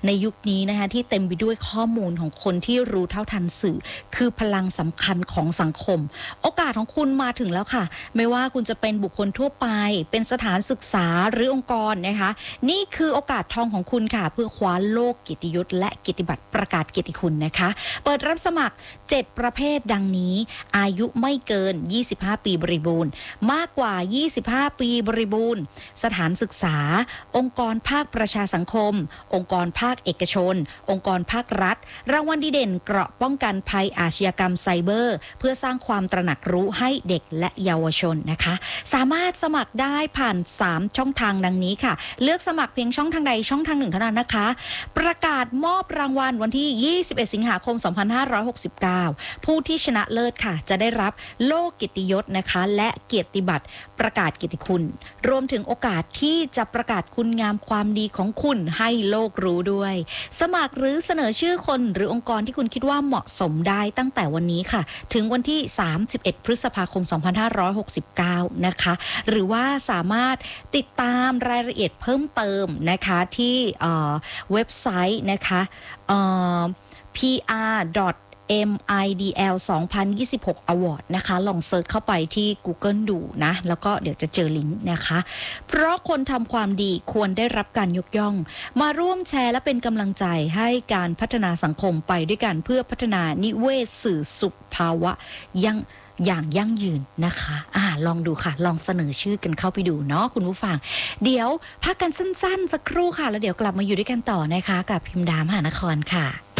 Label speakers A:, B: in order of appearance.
A: ในยุคนี้นะคะที่เต็มไปด้วยข้อมูลของคนที่รู้เท่าทันสื่อคือพลังสำคัญของสังคมโอกาสของคุณมาถึงแล้วค่ะไม่ว่าคุณจะเป็นบุคคลทั่วไปเป็นสถานศึกษาหรือองค์กรนะคะนี่คือโอกาสทองของคุณค่ะเพื่อคว้าโลกเกียรติยศและเกียรติบัตรประกาศเกียรติคุณนะคะเปิดรับสมัคร7ประเภทดังนี้อายุไม่เกิน25ปีบริบูรณ์มากกว่า25ปีบริบูรณ์สถานศึกษาองค์กรภาคประชาสังคมองค์กรภาคเอกชนองค์กรภาครัฐรางวัลดีเด่นเกราะป้องกันภัยอาชญากรรมไซเบอร์เพื่อสร้างความตระหนักรู้ให้เด็กและเยาวชนนะคะสามารถสมัครได้ผ่าน3ช่องทางดังนี้ค่ะเลือกสมัครเพียงช่องทางใดช่องทางหนึ่งเท่านั้นนะคะประกาศมอบรางวัลวันที่21สิงหาคม2569ผู้ที่ชนะเลิศค่ะจะได้รับโล่เกียรติยศนะคะและเกียรติบัตรประกาศเกียรติคุณรวมถึงโอกาสที่จะประกาศคุณงามความดีของคุณให้โลกรู้ด้วยสมัครหรือเสนอชื่อคนหรือองค์กรที่คุณคิดว่าเหมาะสมได้ตั้งแต่วันนี้ค่ะถึงวันที่31พฤษภาคม2569นะคะหรือว่าสามารถติดตามรายละเอียดเพิ่มเติมนะคะที่เว็บไซต์นะคะpr MIDL 2026 Award นะคะลองเซิร์ชเข้าไปที่ Google ดูนะแล้วก็เดี๋ยวจะเจอลิงก์นะคะเพราะคนทำความดีควรได้รับการยกย่องมาร่วมแชร์และเป็นกำลังใจให้การพัฒนาสังคมไปด้วยกันเพื่อพัฒนานิเวศสื่อสุขภาวะอย่างยั่งยืนนะคะลองดูค่ะลองเสนอชื่อกันเข้าไปดูเนาะคุณผู้ฟังเดี๋ยวพักกันสั้นๆสักครู่ค่ะแล้วเดี๋ยวกลับมาอยู่ด้วยกันต่อนะคะกับพิมพ์ดามหานครค่ะ